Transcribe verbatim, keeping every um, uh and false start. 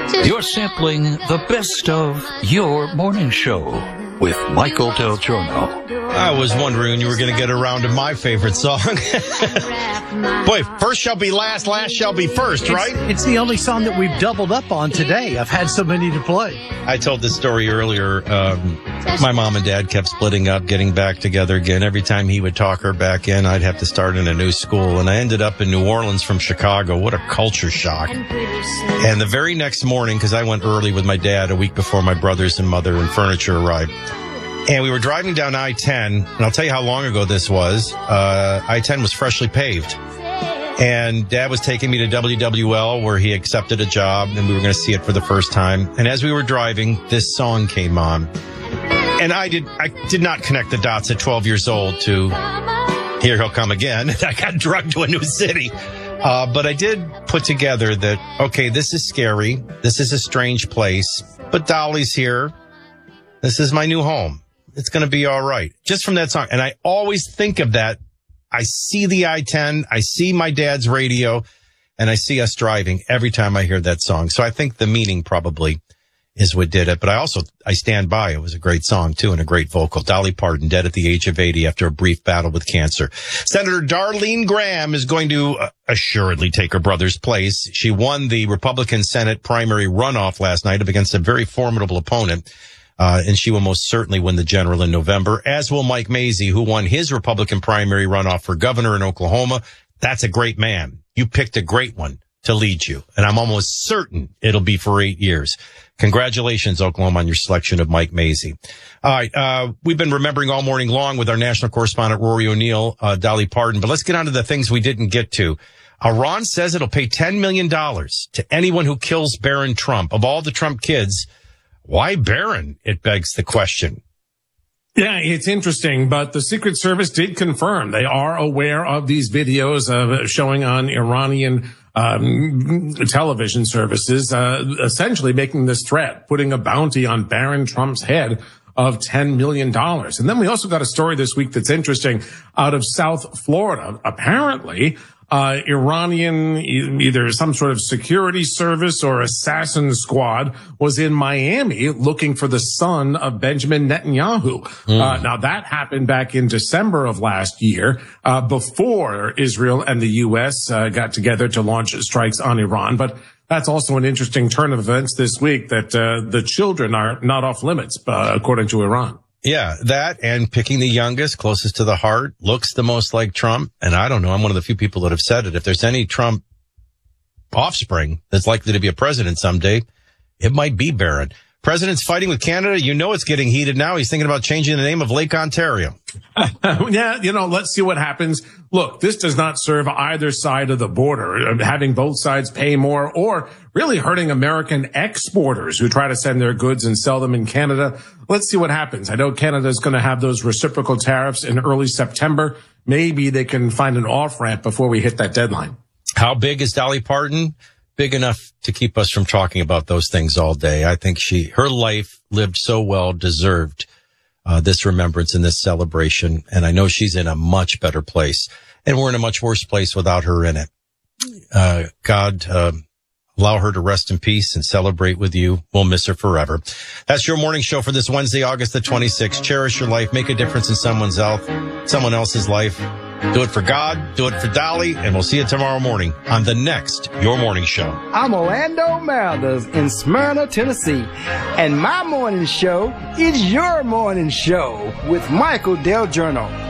You're sampling the best of your morning show with Michael Del Giorno. I was wondering when you were going to get around to my favorite song. Boy, first shall be last, last shall be first, it's, right? It's the only song that we've doubled up on today. I've had so many to play. I told this story earlier. Um, my mom and dad kept splitting up, getting back together again. Every time he would talk her back in, I'd have to start in a new school. And I ended up in New Orleans from Chicago. What a culture shock. And the very next morning, because I went early with my dad a week before my brothers and mother and furniture arrived. And we were driving down I ten, and I'll tell you how long ago this was. Uh, I ten was freshly paved. And Dad was taking me to W W L where he accepted a job, and we were going to see it for the first time. And as we were driving, this song came on. And I did I did not connect the dots at twelve years old to Here He'll Come Again. I got drugged to a new city. Uh, but I did put together that, okay, this is scary. This is a strange place. But Dolly's here. This is my new home. It's going to be all right. Just from that song. And I always think of that. I see the I ten. I see my dad's radio. And I see us driving every time I hear that song. So I think the meaning probably is what did it. But I also, I stand by. It was a great song, too, and a great vocal. Dolly Parton, dead at the age of eighty after a brief battle with cancer. Senator Darlene Graham is going to uh, assuredly take her brother's place. She won the Republican Senate primary runoff last night up against a very formidable opponent. Uh, and she will most certainly win the general in November, as will Mike Mazzei, who won his Republican primary runoff for governor in Oklahoma. That's a great man. You picked a great one to lead you, and I'm almost certain it'll be for eight years. Congratulations, Oklahoma, on your selection of Mike Mazzei. All right, uh, we've been remembering all morning long with our national correspondent, Rory O'Neill, uh, Dolly Parton, but let's get on to the things we didn't get to. Iran says it'll pay ten million dollars to anyone who kills Barron Trump. Of all the Trump kids, why Barron? It begs the question. Yeah, it's interesting, but the Secret Service did confirm they are aware of these videos of showing on Iranian um, television services, uh, essentially making this threat, putting a bounty on Barron Trump's head of ten million dollars. And then we also got a story this week that's interesting out of South Florida. Apparently, Uh, Iranian, either some sort of security service or assassin squad was in Miami looking for the son of Benjamin Netanyahu. Mm. Uh, now that happened back in December of last year, uh, before Israel and the U S uh, got together to launch strikes on Iran. But that's also an interesting turn of events this week that, uh, the children are not off limits, uh, according to Iran. Yeah, that and picking the youngest, closest to the heart, looks the most like Trump. And I don't know, I'm one of the few people that have said it. If there's any Trump offspring that's likely to be a president someday, it might be Barron. President's fighting with Canada. You know it's getting heated now. He's thinking about changing the name of Lake Ontario. Yeah, you know, let's see what happens. Look, this does not serve either side of the border, having both sides pay more or really hurting American exporters who try to send their goods and sell them in Canada. Let's see what happens. I know Canada is going to have those reciprocal tariffs in early September. Maybe they can find an off-ramp before we hit that deadline. How big is Dolly Parton? Big enough to keep us from talking about those things all day. I think she, her life lived so well, deserved uh, this remembrance and this celebration. And I know she's in a much better place. And we're in a much worse place without her in it. Uh, God, uh, allow her to rest in peace and celebrate with you. We'll miss her forever. That's your morning show for this Wednesday, August the twenty-sixth. Cherish your life. Make a difference in someone's health, someone else's life. Do it for God, do it for Dolly, and we'll see you tomorrow morning on the next Your Morning Show. I'm Orlando Mathers in Smyrna, Tennessee, and my morning show is your morning show with Michael Del Giorno.